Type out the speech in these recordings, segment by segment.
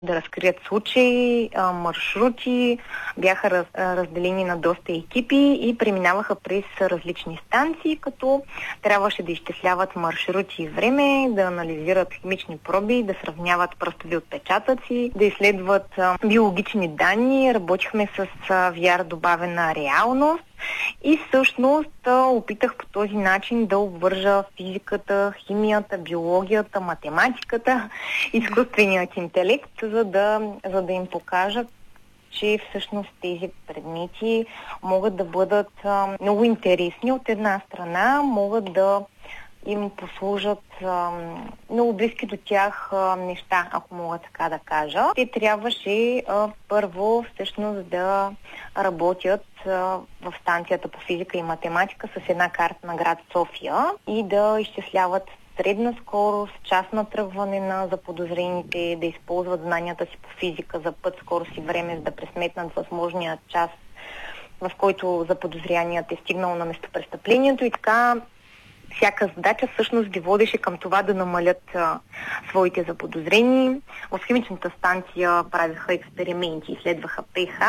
да разкрият случаи, маршрути, бяха разделени на доста екипи и преминаваха през различни станции, като трябваше да изчисляват маршрути и време, да анализират химични проби, да сравняват пръстови отпечатъци, да изследват биологични данни. Работихме с VR добавена реалност. И всъщност опитах по този начин да обвържа физиката, химията, биологията, математиката, изкуственият интелект, за да им покажа, че всъщност тези предмети могат да бъдат много интересни. От една страна могат да им послужат много близки до тях неща, ако мога така да кажа. Те трябваше първо всъщност да работят в станцията по физика и математика с една карта на град София и да изчисляват средна скорост, час на тръгване на заподозрените, да използват знанията си по физика за път, скорост и време, за да пресметнат възможния час, в който заподозряният е стигнал на местопрестъплението и така. Всяка задача всъщност ги водеше към това да намалят своите заподозрени. В химичната станция правиха експерименти, изследваха ПХ.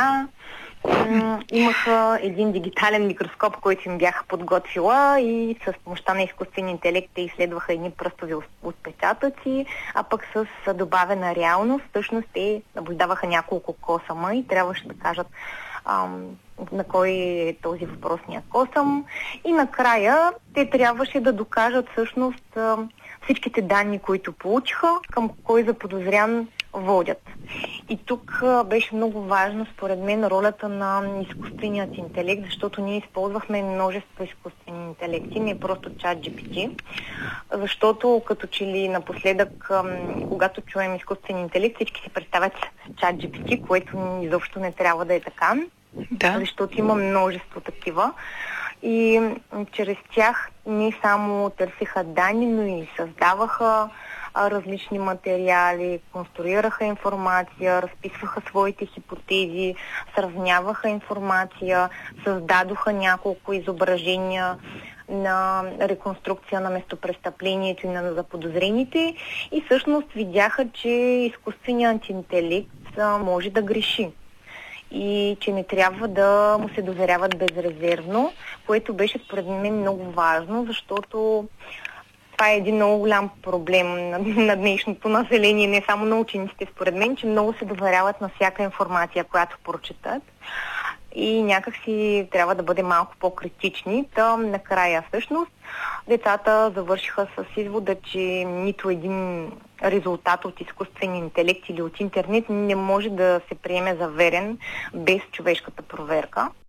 Имаха един дигитален микроскоп, който им бяха подготвила и с помощта на изкуствен интелект те изследваха едни пръстови отпечатъци, а пък с добавена реалност всъщност те наблюдаваха няколко косъма и трябваше да кажат на кой е този въпросния косъм. И накрая те трябваше да докажат всъщност всичките данни, които получиха, към кой заподозрян водят. И тук беше много важно, според мен, ролята на изкуственият интелект, защото ние използвахме множество изкуствени интелекти, не просто ChatGPT, защото като че ли напоследък, когато чуем изкуствен интелект, всички си представят ChatGPT, което изобщо не трябва да е така, защото има множество такива. И чрез тях не само търсиха данни, но и създаваха различни материали, конструираха информация, разписваха своите хипотези, сравняваха информация, създадоха няколко изображения на реконструкция на местопрестъплението и на заподозрените и всъщност видяха, че изкуственият интелект може да греши и че не трябва да му се доверяват безрезервно, което беше според мен много важно, защото това е един много голям проблем на днешното население, не само на учениците, според мен, че много се доверяват на всяка информация, която прочетат и някак си трябва да бъде малко по-критични. Накрая всъщност децата завършиха с извода, че нито един резултат от изкуствен интелект или от интернет не може да се приеме за верен без човешката проверка.